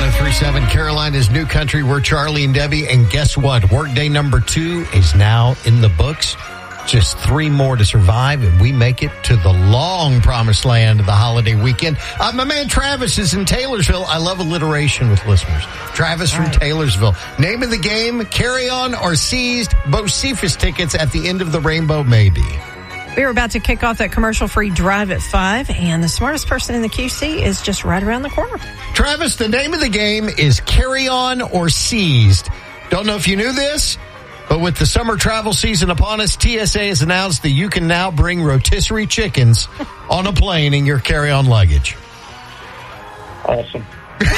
103.7 Carolina's New Country. We're Charlie and Debbie. And guess what? Workday number 2 is now in the books. Just 3 more to survive, and we make it to the long promised land of the holiday weekend. My man Travis is in Taylorsville. I love alliteration with listeners. Travis from Taylorsville. Name of the game, Carry On or Seized. Bocephus tickets at the end of the rainbow, maybe. We're about to kick off that commercial-free drive at 5, and the smartest person in the QC is just right around the corner. Travis, the name of the game is Carry On or Seized. Don't know if you knew this, but with the summer travel season upon us, TSA has announced that you can now bring rotisserie chickens on a plane in your carry-on luggage. Awesome.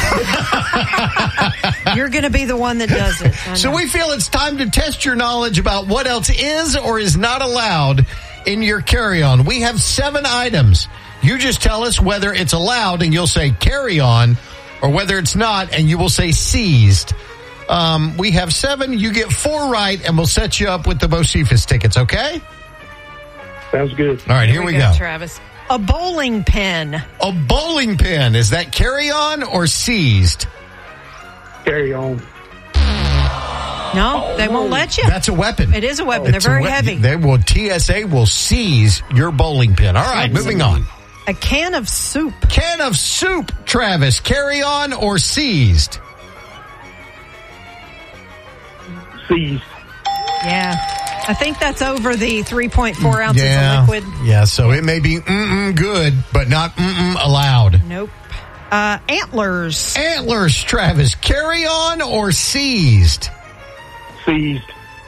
You're going to be the one that does it. So we feel it's time to test your knowledge about what else is or is not allowed in your carry-on. We have 7 items. You just tell us whether it's allowed, and you'll say carry-on, or whether it's not, and you will say seized. We have 7. You get 4 right, and we'll set you up with the Bocephus tickets, okay? Sounds good. All right, here we go. Travis. A bowling pin. A bowling pin. Is that carry-on or seized? Carry on. No, they won't let you. That's a weapon. It is a weapon. They're very heavy. TSA will seize your bowling pin. All right, moving on. A can of soup. Can of soup, Travis. Carry on or seized? Seized. Yeah. I think that's over the 3.4 ounces of liquid. Yeah, so it may be good, but not allowed. Nope. Antlers. Antlers, Travis. Carry on or seized? Seized.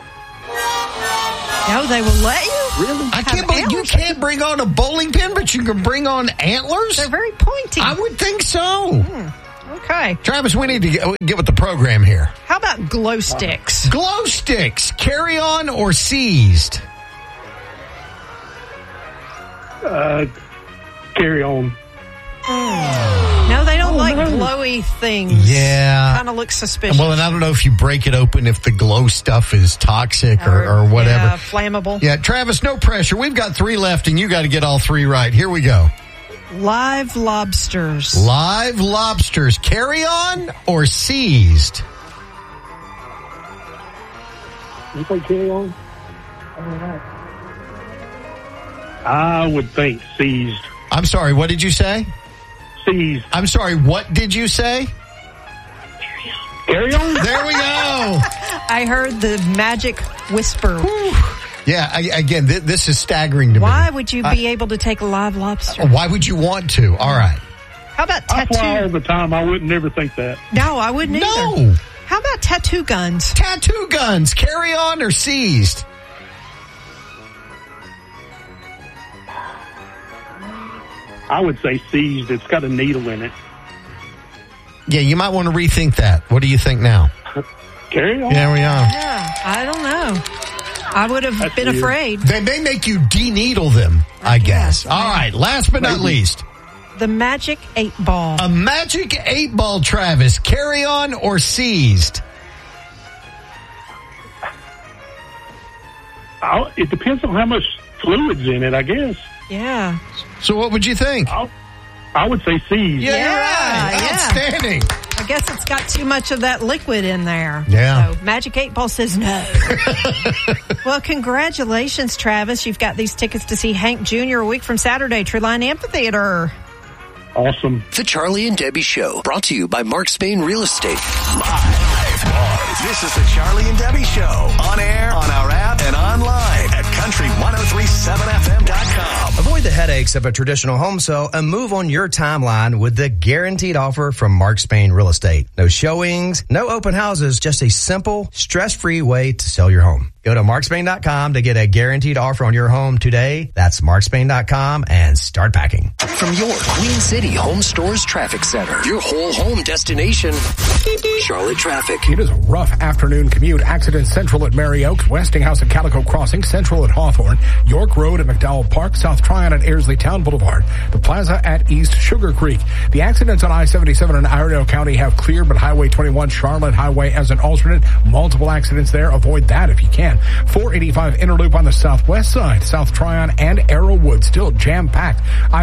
No, they will let you? Really? I can't believe you can't bring on a bowling pin, but you can bring on antlers? They're very pointy. I would think so. Okay. Travis, we need to get with the program here. How about glow sticks? Glow sticks. Carry on or seized? Carry on. No, they don't like glowy things. Yeah. Kind of looks suspicious. Well, and I don't know if you break it open if the glow stuff is toxic or whatever. Yeah, flammable. Yeah, Travis, no pressure. We've got 3 left, and you got to get all 3 right. Here we go. Live lobsters. Live lobsters. Carry on or seized? You say carry on? I would think seized. I'm sorry, what did you say? Seized. I'm sorry, what did you say? Carry on? There we go. I heard the magic whisper. Whew. Yeah, again, this is staggering to me. Why would you be able to take a live lobster? Why would you want to? All right. How about tattoo? I fly all the time. I wouldn't never think that. No, I wouldn't either. No. How about tattoo guns? Tattoo guns. Carry on or seized? I would say seized. It's got a needle in it. Yeah, you might want to rethink that. What do you think now? Carry on? There we are. Yeah, I don't know. I would have been afraid. They may make you de-needle them, I guess. All right, last but not least. The magic 8-ball. A magic 8-ball, Travis. Carry on or seized? It depends on how much fluid's in it, I guess. Yeah. So what would you think? I would say seized. Yeah, you're right. Yeah. Outstanding. I guess it's got too much of that liquid in there. Yeah. So Magic 8-Ball says no. Well, congratulations, Travis. You've got these tickets to see Hank Jr. a week from Saturday, Treeline Amphitheater. Awesome. The Charlie and Debbie Show, brought to you by Mark Spain Real Estate. Live. This is the Charlie and Debbie Show. On air, on our app, and online at country1037fm.com. Avoid the headaches of a traditional home sale and move on your timeline with the guaranteed offer from Mark Spain Real Estate. No showings, no open houses, just a simple, stress-free way to sell your home. Go to markspain.com to get a guaranteed offer on your home today. That's markspain.com and start packing. From your Queen City Home Stores Traffic Center, your whole home destination, Charlotte Traffic. It is a rough afternoon commute. Accident central at Mary Oaks, Westinghouse at Calico Crossing, central at Hawthorne, York Road at McDowell Park, South Tryon at Airsley Town Boulevard, the Plaza at East Sugar Creek. The accidents on I-77 in Iredell County have cleared, but Highway 21 Charlotte Highway as an alternate. Multiple accidents there. Avoid that if you can. 485 Interloop on the southwest side, South Tryon and Arrowwood still jam-packed. I-77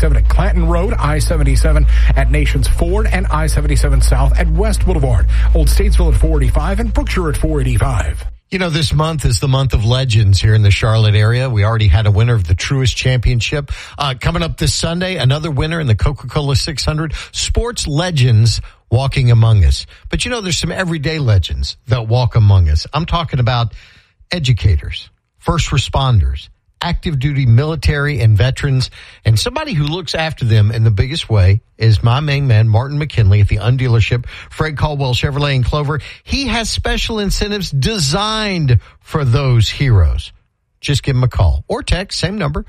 I-77 at Clanton Road, I-77 at Nations Ford, and I-77 South at West Boulevard. Old Statesville at 485 and Brookshire at 485. You know, this month is the month of legends here in the Charlotte area. We already had a winner of the Truist Championship. Coming up this Sunday, another winner in the Coca-Cola 600. Sports legends walking among us. But you know, there's some everyday legends that walk among us. I'm talking about educators, first responders, active duty military and veterans, and somebody who looks after them in the biggest way is my main man, Martin McKinley at the Undealership, Fred Caldwell Chevrolet in Clover. He has special incentives designed for those heroes. Just give him a call or text, same number,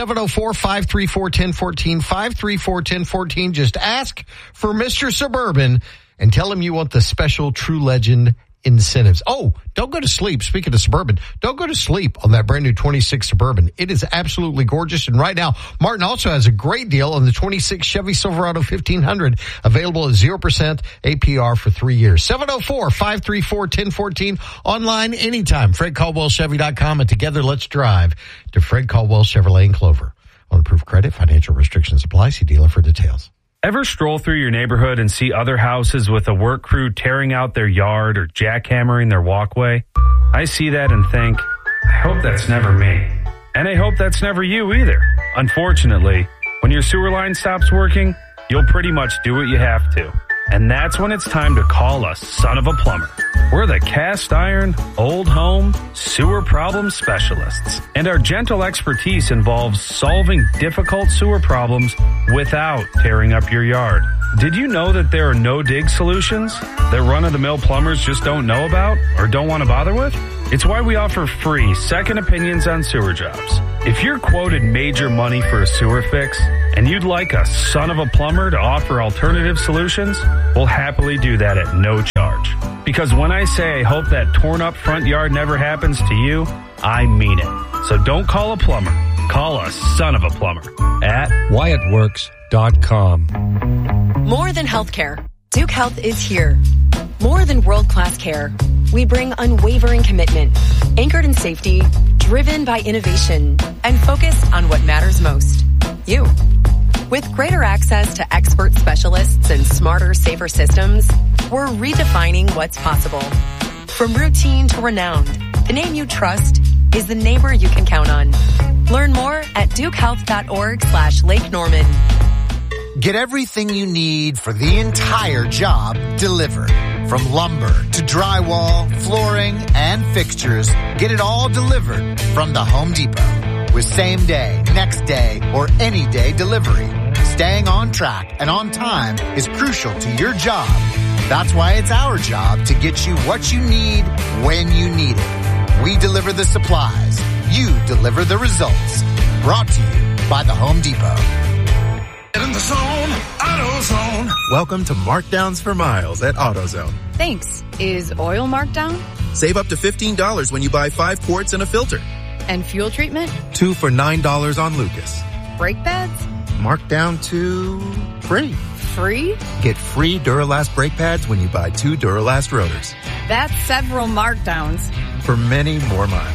704-534-1014, 534-1014. Just ask for Mr. Suburban and tell him you want the special True Legend incentives. Oh, don't go to sleep. Speaking of Suburban, don't go to sleep on that brand new 26 Suburban. It is absolutely gorgeous. And right now, Martin also has a great deal on the 26 Chevy Silverado 1500, available at 0% APR for 3 years. 704-534-1014, online anytime. FredCaldwellChevy.com, and together let's drive to Fred Caldwell Chevrolet in Clover. On approved credit, financial restrictions apply. See dealer for details. Ever stroll through your neighborhood and see other houses with a work crew tearing out their yard or jackhammering their walkway? I see that and think, I hope that's never me. And I hope that's never you either. Unfortunately, when your sewer line stops working, you'll pretty much do what you have to. And that's when it's time to call a son of a plumber. We're the cast iron, old home, sewer problem specialists. And our gentle expertise involves solving difficult sewer problems without tearing up your yard. Did you know that there are no-dig solutions that run-of-the-mill plumbers just don't know about or don't want to bother with? It's why we offer free second opinions on sewer jobs. If you're quoted major money for a sewer fix and you'd like a son of a plumber to offer alternative solutions, we'll happily do that at no charge. Because when I say I hope that torn up front yard never happens to you, I mean it. So don't call a plumber. Call a son of a plumber at WyattWorks.com. More than healthcare, Duke Health is here. More than world-class care. We bring unwavering commitment, anchored in safety, driven by innovation, and focused on what matters most, you. With greater access to expert specialists and smarter, safer systems, we're redefining what's possible. From routine to renowned, the name you trust is the neighbor you can count on. Learn more at dukehealth.org/Lake Norman. Get everything you need for the entire job delivered. From lumber to drywall, flooring, and fixtures, get it all delivered from the Home Depot. With same day, next day, or any day delivery. Staying on track and on time is crucial to your job. That's why it's our job to get you what you need when you need it. We deliver the supplies. You deliver the results. Brought to you by the Home Depot. Get in the zone, AutoZone. Welcome to Markdowns for Miles at AutoZone. Thanks. Is oil marked down? Save up to $15 when you buy 5 quarts and a filter. And fuel treatment? 2 for $9 on Lucas. Brake pads? Marked down to free. Free? Get free Duralast brake pads when you buy 2 Duralast rotors. That's several markdowns. For many more miles.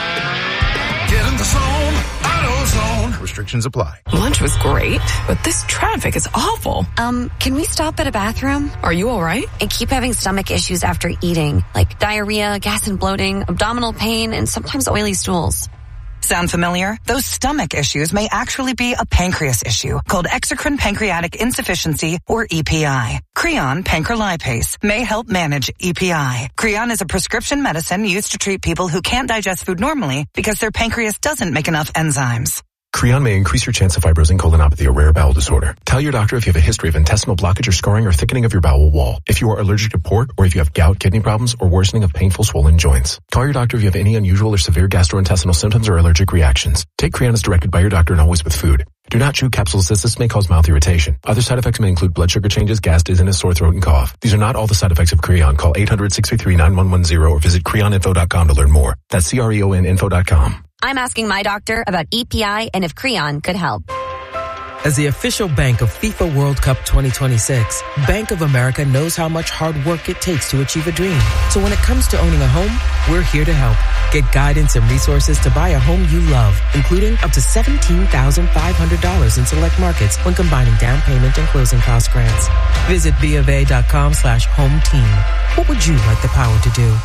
Get in the zone, AutoZone. Restrictions apply. Lunch was great, but this traffic is awful. Can we stop at a bathroom? Are you all right? I keep having stomach issues after eating, like diarrhea, gas and bloating, abdominal pain, and sometimes oily stools. Sound familiar? Those stomach issues may actually be a pancreas issue called exocrine pancreatic insufficiency, or EPI. Creon pancrelipase may help manage EPI. Creon is a prescription medicine used to treat people who can't digest food normally because their pancreas doesn't make enough enzymes. Creon may increase your chance of fibrosing colonopathy, a rare bowel disorder. Tell your doctor if you have a history of intestinal blockage or scarring or thickening of your bowel wall, if you are allergic to pork, or if you have gout, kidney problems, or worsening of painful swollen joints. Call your doctor if you have any unusual or severe gastrointestinal symptoms or allergic reactions. Take Creon as directed by your doctor and always with food. Do not chew capsules as this may cause mouth irritation. Other side effects may include blood sugar changes, gas, dizziness, sore throat, and cough. These are not all the side effects of Creon. Call 800-633-9110 or visit creoninfo.com to learn more. That's CREONinfo.com. I'm asking my doctor about EPI and if Creon could help. As the official bank of FIFA World Cup 2026, Bank of America knows how much hard work it takes to achieve a dream. So when it comes to owning a home, we're here to help. Get guidance and resources to buy a home you love, including up to $17,500 in select markets when combining down payment and closing cost grants. Visit BofA.com/home team. What would you like the power to do?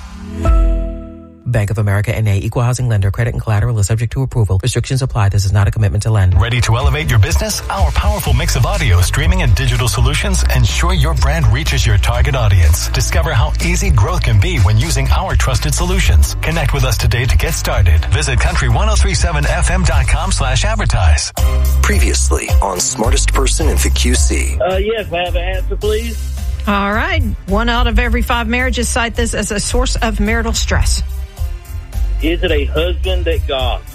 Bank of America N.A. Equal Housing Lender. Credit and collateral is subject to approval. Restrictions apply. This is not a commitment to lend. Ready to elevate your business? Our powerful mix of audio, streaming, and digital solutions ensure your brand reaches your target audience. Discover how easy growth can be when using our trusted solutions. Connect with us today to get started. Visit country1037fm.com/advertise. Previously on Smartest Person in the QC. Yes, may I have an answer, please? All right. 1 out of every 5 marriages cite this as a source of marital stress. Is it a husband that golfs?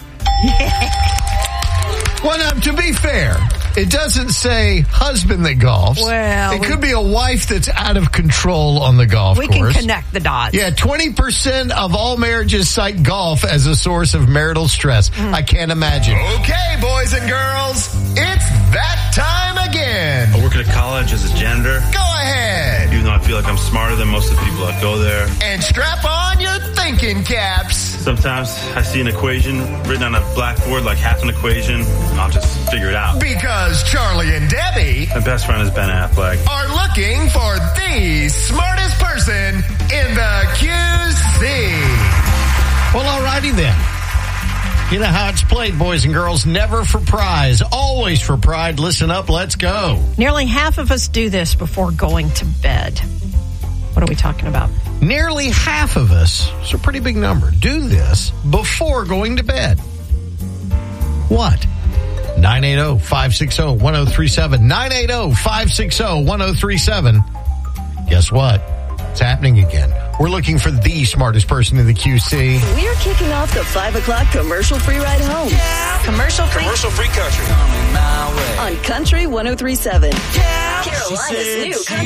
Well, now, to be fair, it doesn't say husband that golfs. Well, it could be a wife that's out of control on the golf course. We can connect the dots. Yeah, 20% of all marriages cite golf as a source of marital stress. I can't imagine. Okay, boys and girls, it's that time again. I work at a college as a janitor. Go ahead. Even though I feel like I'm smarter than most of the people that go there. And strap on your thinking caps. Sometimes I see an equation written on a blackboard, like half an equation, and I'll just figure it out. Because Charlie and Debbie, my best friend is Ben Affleck, are looking for the smartest person in the QC. Well, alrighty then. You know how it's played, boys and girls. Never for prize, always for pride. Listen up, let's go. Nearly half of us do this before going to bed. What are we talking about? Nearly half of us, it's a pretty big number, do this before going to bed. What? 980-560-1037. 980-560-1037. Guess what? It's happening again. We're looking for the smartest person in the QC. We're kicking off the 5 o'clock commercial-free ride home. Yeah. Commercial-free? Commercial-free country. On Country 103.7. Yeah. Carolina's new country.